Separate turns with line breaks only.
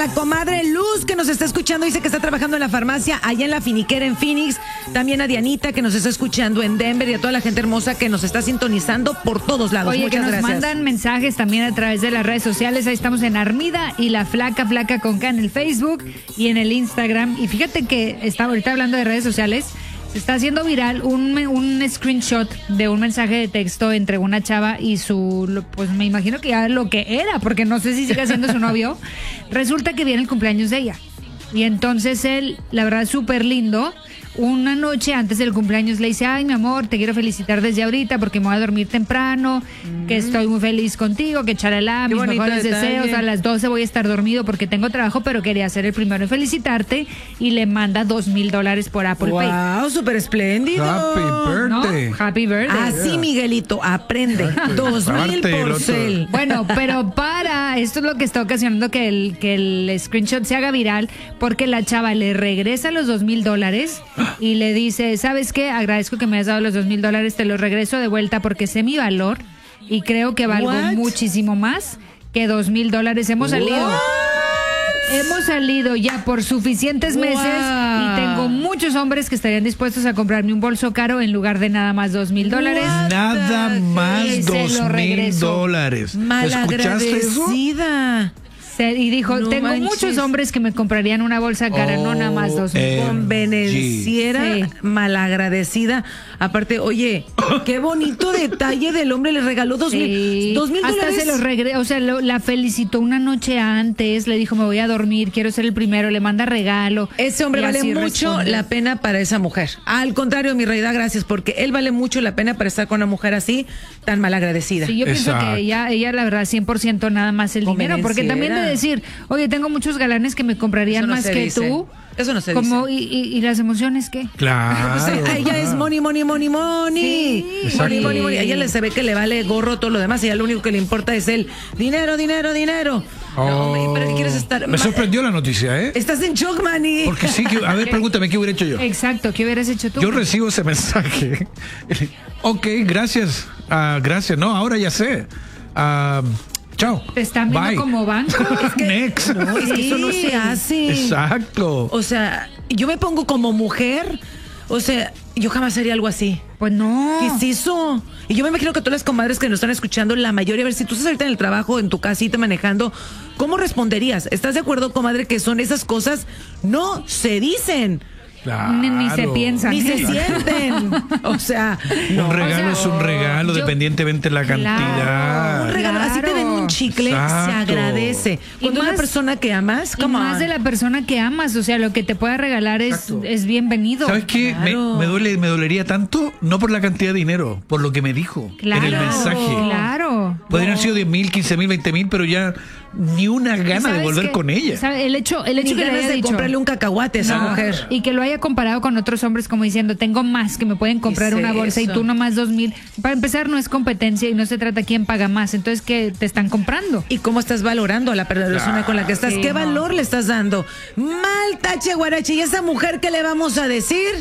la comadre Luz, que nos está escuchando, dice que está trabajando en la farmacia allá en La Finiquera, en Phoenix. También a Dianita, que nos está escuchando en Denver, y a toda la gente hermosa que nos está sintonizando por todos lados.
Oye,
muchas
que nos
gracias.
mandan mensajes también a través de las redes sociales. Ahí estamos en Armida y La Flaca con K en el Facebook y en el Instagram. Y fíjate que está ahorita hablando de redes sociales. Se está haciendo viral un screenshot de un mensaje de texto entre una chava y pues me imagino que ya lo que era, porque no sé si sigue siendo su novio. Resulta que viene el cumpleaños de ella. Y entonces él, la verdad, súper lindo. Una noche antes del cumpleaños le dice: ay, mi amor, te quiero felicitar desde ahorita porque me voy a dormir temprano, que estoy muy feliz contigo, que charalá, mis mejores deseos, a las 12 voy a estar dormido porque tengo trabajo, pero quería ser el primero en felicitarte, y le manda $2,000 por Apple Pay.
Wow, súper espléndido.
Happy birthday.
¿No? Happy birthday.
Así, Miguelito, aprende. 2,000 por cel.
Bueno, pero esto es lo que está ocasionando que el screenshot se haga viral, porque la chava le regresa los $2,000 y le dice: ¿sabes qué? Agradezco que me hayas dado los $2,000, te los regreso de vuelta porque sé mi valor y creo que valgo muchísimo más que $2,000. Hemos salido ya por suficientes meses y tengo muchos hombres que estarían dispuestos a comprarme un bolso caro en lugar de nada más $2,000.
Nada más $2,000.
Malagradecida.
¿Escuchaste eso?
Y dijo:
No
tengo
manches.
muchos hombres que me comprarían una bolsa cara, no nada más $2,000.
Convenenciera,
Sí.
malagradecida. Aparte, oye, qué bonito detalle del hombre, le regaló $2,000.
Sí.
$2,000.
Hasta se los regresó, o sea, la felicitó una noche antes, le dijo: me voy a dormir, quiero ser el primero, le manda regalo.
Ese hombre
Y
vale
así
mucho
responde.
la pena para esa mujer. Al contrario, mi reina, gracias, porque él vale mucho la pena para estar con una mujer así, tan malagradecida.
Sí, yo pienso
Exacto.
que ella la verdad 100% nada más el dinero, porque también de decir: oye, tengo muchos galanes que me comprarían
Eso no
más
se
que
dice.
tú.
Eso no se
como,
dice.
¿Y las emociones qué?
Claro.
O sea, ella es money.
Sí,
Money. A ella se ve que le vale gorro todo lo demás, y a ella lo único que le importa es el dinero. No, ¿pero qué quieres estar?
Me sorprendió la noticia, ¿eh?
Estás en shock, Manny.
Porque sí, a ver, pregúntame, ¿qué hubiera hecho yo?
Exacto, ¿qué hubieras hecho tú?
Yo recibo ese mensaje. Ok, gracias. Gracias. No, ahora ya sé. Chao.
Te están viendo
Bye.
como banco.
Next.
No, es que eso no se hace.
Exacto.
O sea, yo me pongo como mujer. O sea, yo jamás haría algo así.
Pues no.
¿Qué es eso? Y yo me imagino que todas las comadres que nos están escuchando, la mayoría, a ver, si tú estás ahorita en el trabajo, en tu casita manejando, ¿cómo responderías? ¿Estás de acuerdo, comadre, que son esas cosas? No se dicen.
Claro.
Ni se piensan.
Ni se sienten. O sea,
Un regalo
o sea,
es un regalo,
yo-
dependientemente de la cantidad.
un regalo, así te den un chicle,
Exacto.
se agradece. Cuando
más-
una persona que amas,
Y
come
más
on.
de la persona que amas, o sea, lo que te pueda regalar es bienvenido.
¿Sabes qué?
Claro.
Me dolería tanto, no por la cantidad de dinero, por lo que me dijo
Claro,
en el mensaje.
claro.
Podrían haber sido 10,000, 15,000, 20,000, pero ya ni una gana de
¿Sabes
volver
qué?
con ella.
¿Sabe? El hecho
Ni
que le
ganas
haya
de
dicho
comprarle un cacahuate a esa
No,
mujer.
y que lo haya comparado con otros hombres como diciendo: tengo más que me pueden comprar
¿Qué es
una bolsa y
eso?
tú nomás $2,000. Para empezar, no es competencia y no se trata quién paga más. Entonces, ¿qué te están comprando?
¿Y cómo estás valorando a la persona con la que estás?
Sí,
¿Qué
no.
valor le estás dando? Mal tache, guarache. ¿Y esa mujer qué le vamos a decir?